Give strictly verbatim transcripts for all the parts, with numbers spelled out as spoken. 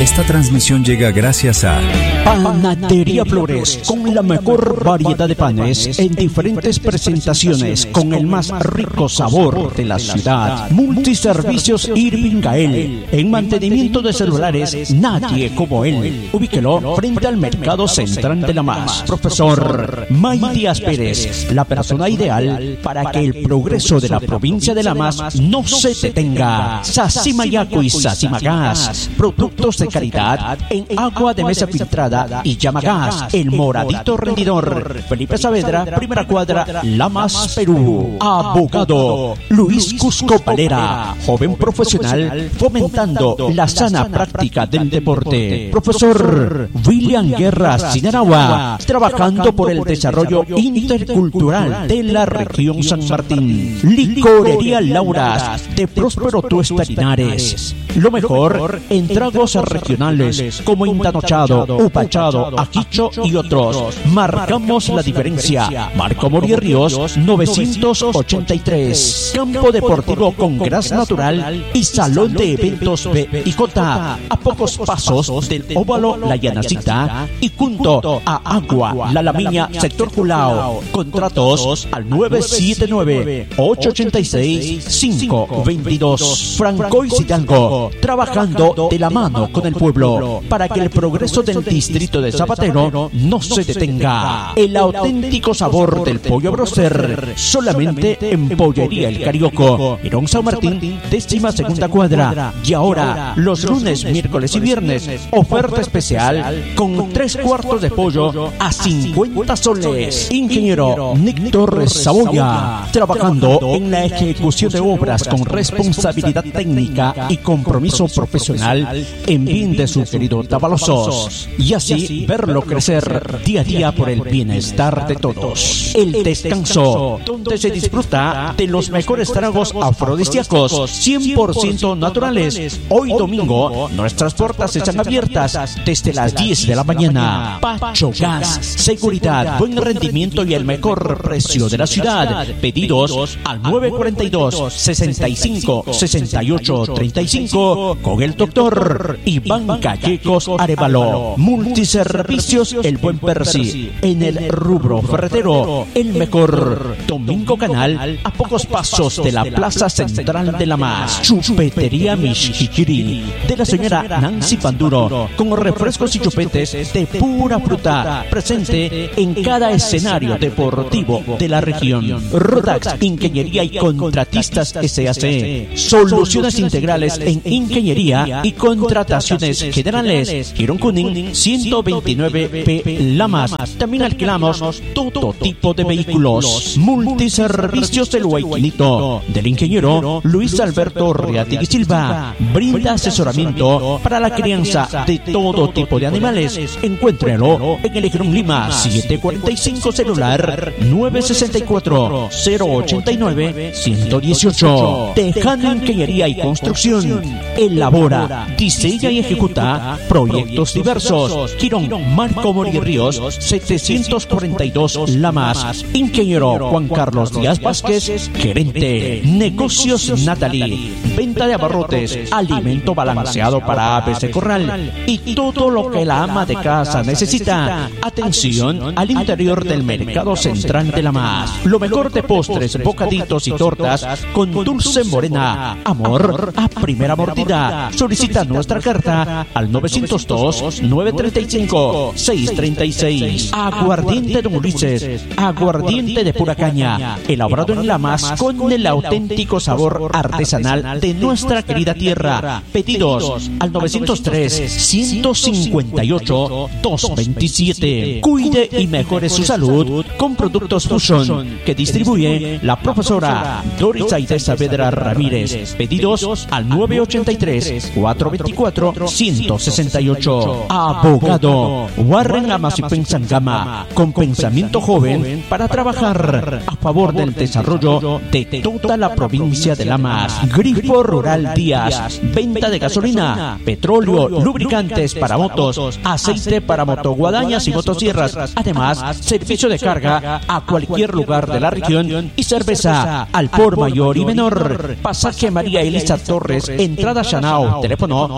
Esta transmisión llega gracias a Panadería Flores, con la mejor variedad de panes en diferentes presentaciones, con el más rico sabor de la ciudad. Multiservicios Irving Gael, en mantenimiento de celulares, nadie como él. Ubíquelo frente al Mercado Central de La Mas. Profesor May Díaz Pérez, la persona ideal para que el progreso de la provincia de La Mas no se detenga. Sassimayaco y Sassimagas, productos de calidad en agua de mesa filtrada y Llamagas, el moradito rendidor. Felipe Saavedra, primera cuadra, La Mas, Perú. Abogado Luis Cusco Valera, joven profesional fomentando la sana práctica del deporte. Profesor William Guerra Sinaragua, trabajando por el desarrollo intercultural de la región San Martín. Licorería Lauras, de Próspero Tuesta Linares. Lo mejor en tragos regionales como Intanochado, Upachado, Ajicho y otros. Marcamos la diferencia. Marco Mori Ríos novecientos ochenta y tres. Campo deportivo con gras natural y salón de eventos B y J, a pocos pasos del óvalo La Llanacita y junto a Agua La Lamiña, sector Culao. Contratos al nueve siete nueve, ocho ocho seis, cinco dos dos. Francois Hidalgo, trabajando de la mano con el pueblo para que el progreso del distrito de Zapatero no se detenga. El auténtico sabor del pollo broster, solamente en Pollería El Carioco, Herón San Martín, décima segunda cuadra. Y ahora, los lunes, miércoles y viernes, oferta especial con tres cuartos de pollo a cincuenta soles. Ingeniero Nick Torres Saboya, trabajando en la ejecución de obras con responsabilidad técnica y compromiso profesional en bien de su querido Tabalosos, y así verlo crecer día a día por el bienestar de todos. El Descanso, donde se disfruta de los mejores tragos afrodisíacos cien por ciento naturales. Hoy domingo, nuestras puertas están abiertas desde las diez de la mañana. Pacho Gas, seguridad, buen rendimiento y el mejor precio de la ciudad. Pedidos al nueve cuarenta y dos, sesenta y cinco, sesenta y ocho, treinta y cinco con el doctor Iván Gallegos Arevalo. Multiservicios El Buen Percy, en el rubro ferretero, el mejor. Domingo Canal, a pocos pasos de la Plaza Central de La Mas. Chupetería Mishikiri, de la señora Nancy Panduro, con refrescos y chupetes de pura fruta, presente en cada escenario deportivo de la región. Rodax Ingeniería y Contratistas S A C, soluciones integrales en ingeniería y contrataciones generales. Girón Cunin ciento veintinueve P La Mas. También alquilamos todo tipo de vehículos. Multiservicios El Huayquilito, del ingeniero Luis Alberto Reategui Silva, brinda asesoramiento para la crianza de todo tipo de animales. Encuéntrelo en el Ejerón Lima siete cuarenta y cinco, celular nueve sesenta y cuatro, cero ochenta y nueve, ciento dieciocho. Tejano Ingeniería y Construcción, elabora, diseña y ejecuta proyectos diversos. Girón Marco Mori Ríos setecientos cuarenta y dos La Mas. Ingeniero Juan Carlos Díaz Vázquez, gerente. Negocios Natalie, venta de abarrotes, alimento balanceado para aves de corral y todo lo que la ama de casa necesita. Atención al interior del Mercado Central de La Mas. Lo mejor de postres, bocaditos y tortas con dulce morena. Amor a primera mordida. Solicita nuestra carta al novecientos dos, nueve treinta y cinco, seis treinta y seis. Aguardiente Don Ulises, aguardiente de pura caña, elaborado en La Mas con el auténtico sabor artesanal de nuestra querida tierra. Pedidos al novecientos tres, ciento cincuenta y ocho, doscientos veintisiete. Cuide y mejore su salud con productos Fusion, que distribuye la profesora Doris Aide Saavedra Ramírez. Pedidos al nueve ochenta y tres, cuatrocientos veinticuatro, ciento sesenta y ocho. Abogado Warren Amasipen Sangama, con pensamiento joven para trabajar a favor del desarrollo de toda la provincia de La Mas. Grifo Rural Díaz, venta de gasolina, petróleo, lubricantes para motos, aceite para motoguadañas y motosierras. Además, servicio de carga a cualquier lugar de la región y cerveza al por mayor y menor. Pasaje María Elisa Torres, entrada Chanao, teléfono nueve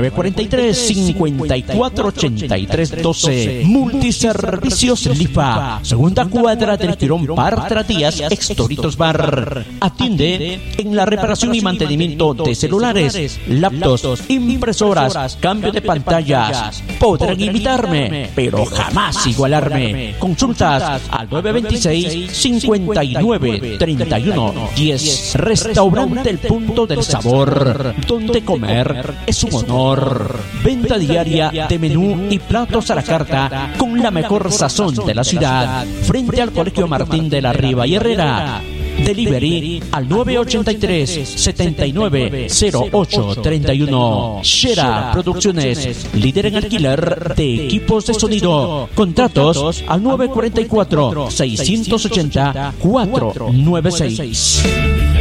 nueve cuatro tres, cinco cuatro ocho tres uno dos. Multiservicios Lifa, segunda cuadra del Quirón Partra Díaz, Extoritos Bar. Atiende en la reparación y mantenimiento de celulares, laptops, impresoras, cambio de pantallas. Podrán imitarme, pero jamás igualarme. Consultas al nueve dos seis, cinco nueve, tres uno uno cero. Restaurante El Punto del Sabor, donde comer es un honor. Venta diaria de menú y platos a la carta con la mejor sazón de la ciudad, frente al Colegio Martín de la Riva y Herrera. Delivery al nueve ocho tres, siete nueve cero ocho tres uno. Shera Producciones, líder en alquiler de equipos de sonido. Contratos al nueve cuatro cuatro, seis ocho cero, cuatro nueve seis.